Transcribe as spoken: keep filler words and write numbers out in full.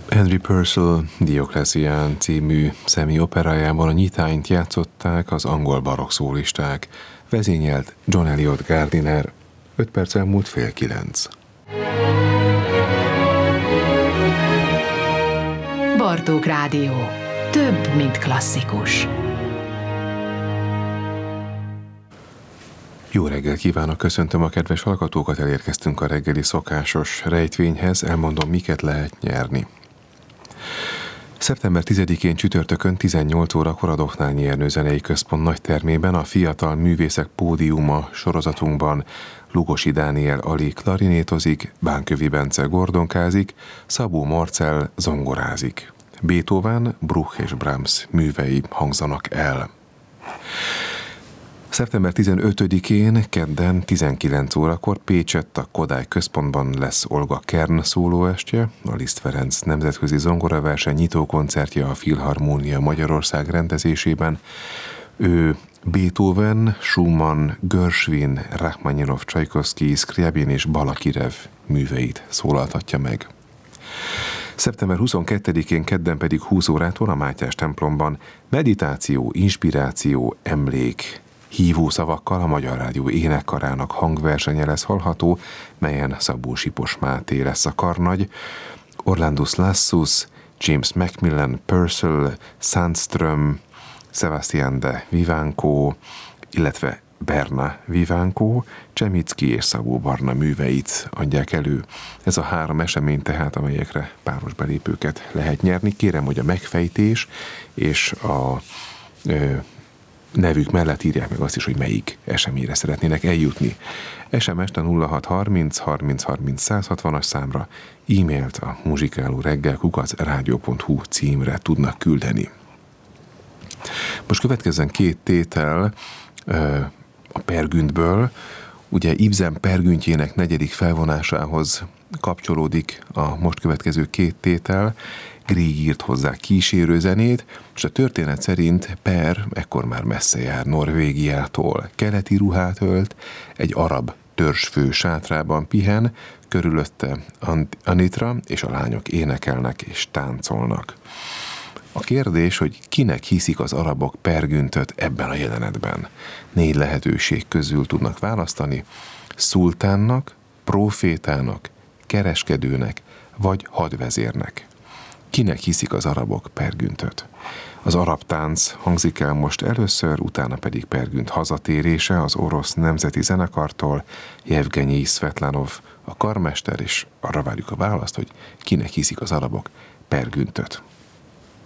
Henry Purcell Diocletian című személyoperájában a nyitányt játszották az angol barokk szólisták, vezényelt John Eliot Gardiner. Öt perc elmúlt fél kilenc. Bartók Rádió. Több, mint klasszikus. Jó reggel kívánok, köszöntöm a kedves hallgatókat, elérkeztünk a reggeli szokásos rejtvényhez, elmondom, miket lehet nyerni. szeptember tizedikén csütörtökön tizennyolc órakor a Dohnányi Ernő Zenei Központ nagytermében a Fiatal Művészek Pódiuma sorozatunkban Lugosi Dániel Ali klarinétozik, Bánkövi Bence gordonkázik, Szabó Marcell zongorázik. Beethoven, Bruch és Brahms művei hangzanak el. szeptember tizenötödikén kedden tizenkilenc órakor Pécsett a Kodály Központban lesz Olga Kern szólóestje, a Liszt Ferenc nemzetközi zongoraverseny nyitókoncertje a Filharmónia Magyarország rendezésében. Ő Beethoven, Schumann, Gershwin, Rachmaninov, Csajkovszky, Szkriabin és Balakirev műveit szólaltatja meg. szeptember huszonkettedikén kedden pedig húsz órától a Mátyás templomban meditáció, inspiráció, emlék, hívó szavakkal a Magyar Rádió énekkarának hangversenye lesz hallható, melyen Szabó Sipos Máté lesz a karnagy, Orlandus Lassus, James Macmillan, Purcell, Sandström, Sebastian de Vivanco, illetve Berna Vivanco, Csemicki és Szabó Barna műveit adják elő. Ez a három esemény tehát, amelyekre páros belépőket lehet nyerni. Kérem, hogy a megfejtés és a ö, nevük mellett írják meg azt is, hogy melyik eseményre szeretnének eljutni. es em est a nulla hat harminc harminc harminc száz hatvanas számra, e-mailt a muzsikáló reggel kukac rádió pont hu címre tudnak küldeni. Most következzen két tétel ö, a Peer-Gyntből. Ugye Ibsen Peer-Gyntjének negyedik felvonásához kapcsolódik a most következő két tétel. Grieg írt hozzá kísérő zenét, és a történet szerint Per ekkor már messze jár Norvégiától. Keleti ruhát ölt, egy arab törzsfő sátrában pihen, körülötte Anitra és a lányok énekelnek és táncolnak. A kérdés, hogy kinek hiszik az arabok Peer-Gyntöt ebben a jelenetben. Négy lehetőség közül tudnak választani: szultánnak, prófétának, kereskedőnek vagy hadvezérnek. Kinek hiszik az arabok Peer-Gyntöt? Az arab tánc hangzik el most először, utána pedig Peer-Gynt hazatérése az orosz nemzeti zenekartól, Jevgenyi Szvetlanov a karmester, és arra várjuk a választ, hogy kinek hiszik az arabok Peer-Gyntöt.